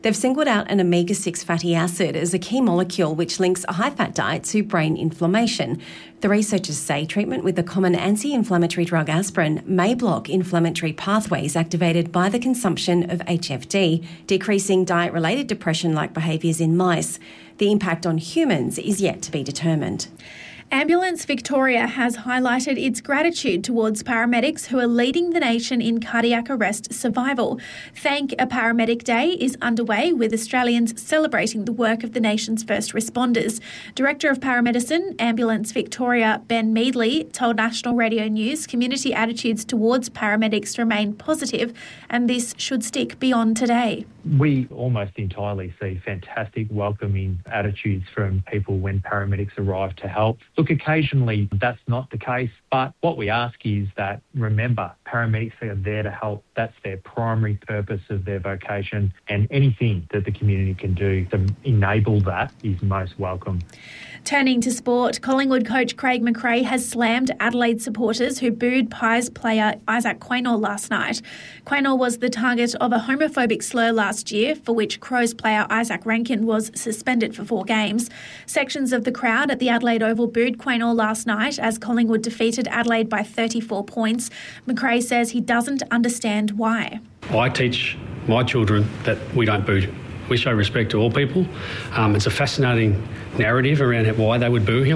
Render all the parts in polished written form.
They've singled out an omega-6 fatty acid as a key molecule which links a high-fat diet to brain inflammation. The researchers say treatment with the common anti-inflammatory drug aspirin may block inflammatory pathways activated by the consumption of HFD, decreasing diet-related depression-like behaviours in mice. The impact on humans is yet to be determined. Ambulance Victoria has highlighted its gratitude towards paramedics who are leading the nation in cardiac arrest survival. Thank a Paramedic Day is underway with Australians celebrating the work of the nation's first responders. Director of Paramedicine, Ambulance Victoria, Ben Meadley, told National Radio News community attitudes towards paramedics remain positive and this should stick beyond today. We almost entirely see fantastic welcoming attitudes from people when paramedics arrive to help. Look, occasionally that's not the case, but what we ask is that, remember, paramedics are there to help. That's their primary purpose of their vocation, and anything that the community can do to enable that is most welcome. Turning to sport, Collingwood coach Craig McRae has slammed Adelaide supporters who booed Pies player Isaac Quaynor last night. Quaynor was the target of a homophobic slur last year, for which Crows player Isaac Rankin was suspended for 4 games. Sections of the crowd at the Adelaide Oval booed Quaynor last night as Collingwood defeated Adelaide by 34 points. McRae says he doesn't understand why. I teach my children that we don't boo. We show respect to all people. It's a fascinating narrative around why they would boo him.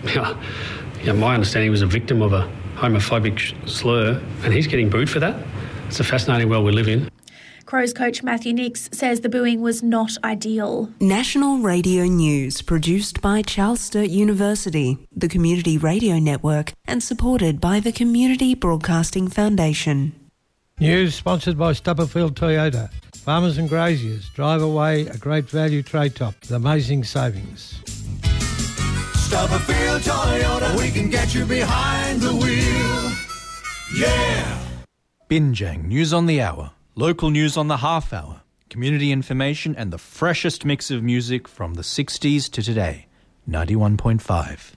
My understanding was a victim of a homophobic slur, and he's getting booed for that. It's a fascinating world we live in. Crows coach Matthew Nix says the booing was not ideal. National Radio News, produced by Charles Sturt University, the Community Radio Network, and supported by the Community Broadcasting Foundation. News sponsored by Stubberfield Toyota. Farmers and graziers, drive away a great value trade top with amazing savings. Stubberfield Toyota, we can get you behind the wheel. Yeah! Binjang News on the Hour, local news on the half hour, community information and the freshest mix of music from the 60s to today. 91.5.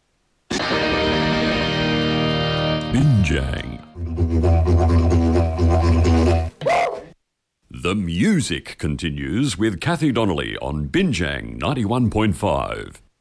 Binjang. The music continues with Kathy Donnelly on Binjang 91.5.